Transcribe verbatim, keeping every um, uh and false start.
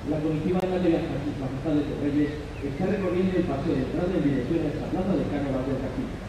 La comitiva de materias majestades de Reyes está recorriendo el paseo de entrada en dirección a esta plaza del Carnaval del Castillo.